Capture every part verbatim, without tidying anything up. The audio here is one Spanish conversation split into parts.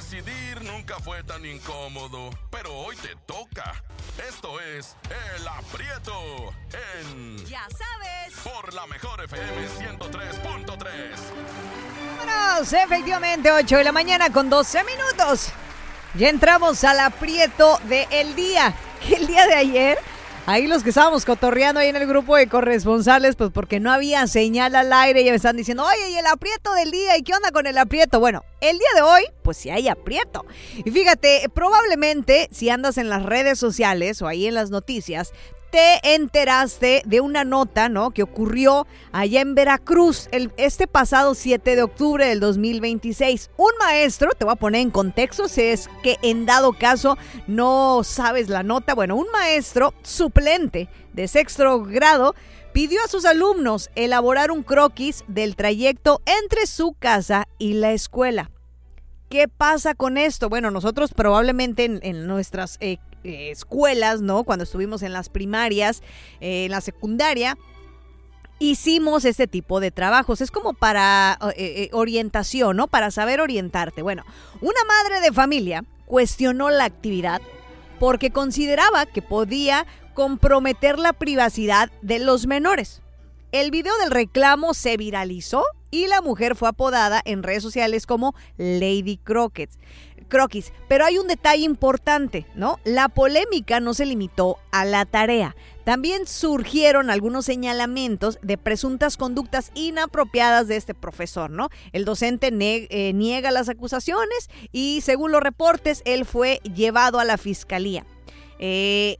Decidir nunca fue tan incómodo, pero hoy te toca. Esto es El Aprieto en... Ya sabes. Por la Mejor F M ciento tres punto tres. Vámonos, efectivamente, ocho de la mañana con doce minutos. Ya entramos al aprieto del día. Que el día de ayer, ahí los que estábamos cotorreando ahí en el grupo de corresponsales, pues porque no había señal al aire, ya me están diciendo, oye, ¿y el aprieto del día? ¿Y qué onda con el aprieto? Bueno, el día de hoy, pues sí hay aprieto. Y fíjate, probablemente si andas en las redes sociales o ahí en las noticias, te enteraste de una nota, ¿no?, que ocurrió allá en Veracruz el, este pasado siete de octubre del dos mil veintiséis. Un maestro, te voy a poner en contexto si es que en dado caso no sabes la nota, bueno, un maestro suplente de sexto grado pidió a sus alumnos elaborar un croquis del trayecto entre su casa y la escuela. ¿Qué pasa con esto? Bueno, nosotros probablemente en, en nuestras eh, eh, escuelas, ¿no?, cuando estuvimos en las primarias, eh, en la secundaria, hicimos este tipo de trabajos. Es como para eh, eh, orientación, ¿no?, para saber orientarte. Bueno, una madre de familia cuestionó la actividad porque consideraba que podía comprometer la privacidad de los menores. El video del reclamo se viralizó y la mujer fue apodada en redes sociales como Lady Croquis. Croquis. Pero hay un detalle importante, ¿no? La polémica no se limitó a la tarea. También surgieron algunos señalamientos de presuntas conductas inapropiadas de este profesor, ¿no? El docente ne- eh, niega las acusaciones y, según los reportes, él fue llevado a la fiscalía. Eh,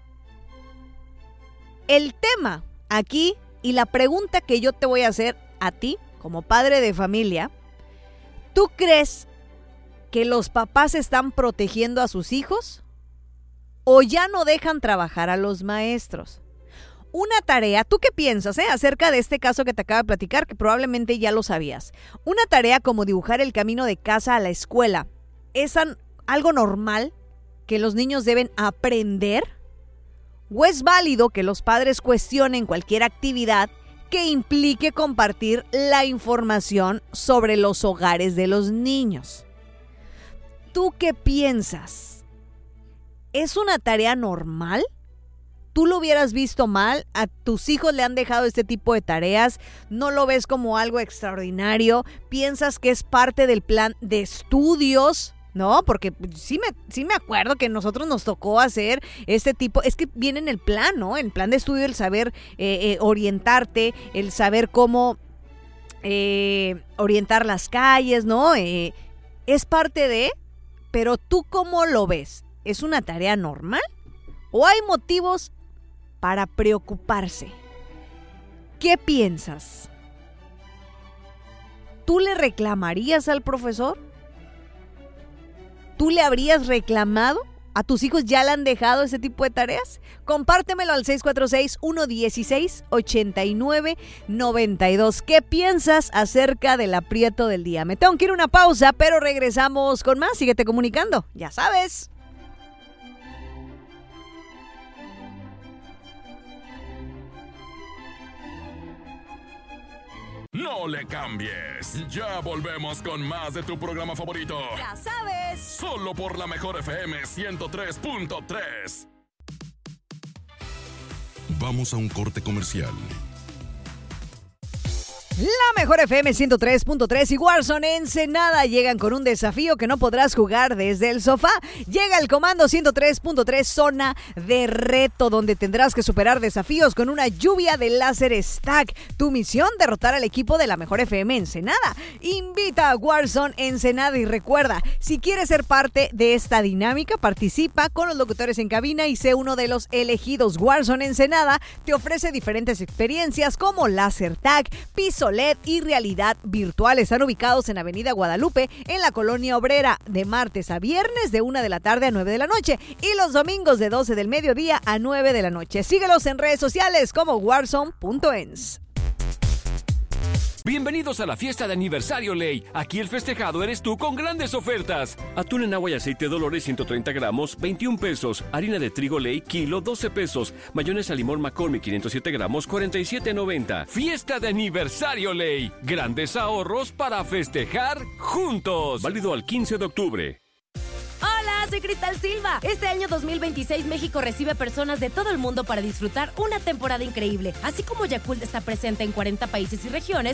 el tema aquí y la pregunta que yo te voy a hacer a ti, como padre de familia, ¿tú crees que los papás están protegiendo a sus hijos o ya no dejan trabajar a los maestros? Una tarea, ¿tú qué piensas eh, acerca de este caso que te acabo de platicar, que probablemente ya lo sabías? Una tarea como dibujar el camino de casa a la escuela, ¿es an- algo normal que los niños deben aprender? ¿O es válido que los padres cuestionen cualquier actividad que implique compartir la información sobre los hogares de los niños? ¿Tú qué piensas? ¿Es una tarea normal? ¿Tú lo hubieras visto mal? ¿A tus hijos le han dejado este tipo de tareas? ¿No lo ves como algo extraordinario? ¿Piensas que es parte del plan de estudios? No, porque sí me, sí me acuerdo que nosotros nos tocó hacer este tipo, es que viene en el plan, ¿no? En el plan de estudio el saber eh, eh, orientarte, el saber cómo eh, orientar las calles, ¿no? Eh, es parte de, pero ¿tú cómo lo ves? ¿Es una tarea normal? ¿O hay motivos para preocuparse? ¿Qué piensas? ¿Tú le reclamarías al profesor? ¿Tú le habrías reclamado? ¿A tus hijos ya le han dejado ese tipo de tareas? Compártemelo al seis cuatro seis, uno uno seis, ocho nueve nueve dos. ¿Qué piensas acerca del aprieto del día? Me tengo que ir a una pausa, pero regresamos con más. Síguete comunicando, ya sabes. No le cambies. Ya volvemos con más de tu programa favorito. Ya sabes. Solo por la Mejor F M ciento tres punto tres. Vamos a un corte comercial. La Mejor F M ciento tres punto tres y Warzone Ensenada llegan con un desafío que no podrás jugar desde el sofá. Llega el Comando ciento tres punto tres Zona de Reto, donde tendrás que superar desafíos con una lluvia de láser stack. Tu misión, derrotar al equipo de la Mejor F M Ensenada. Invita a Warzone Ensenada y recuerda, si quieres ser parte de esta dinámica, participa con los locutores en cabina y sé uno de los elegidos. Warzone Ensenada te ofrece diferentes experiencias como láser tag, piso L E D y realidad virtual. Están ubicados en Avenida Guadalupe, en la Colonia Obrera, de martes a viernes de una de la tarde a nueve de la noche y los domingos de doce del mediodía a nueve de la noche. Síguelos en redes sociales como warzone punto ens. Bienvenidos a la fiesta de aniversario Ley. Aquí el festejado eres tú con grandes ofertas. Atún en agua y aceite Dolores ciento treinta gramos, veintiún pesos. Harina de trigo Ley, kilo, doce pesos. Mayonesa limón McCormick, quinientos siete gramos, cuarenta y siete noventa. Fiesta de aniversario Ley. Grandes ahorros para festejar juntos. Válido al quince de octubre. Hola, soy Cristal Silva. Este año dos mil veintiséis México recibe personas de todo el mundo para disfrutar una temporada increíble. Así como Yakult está presente en cuarenta países y regiones,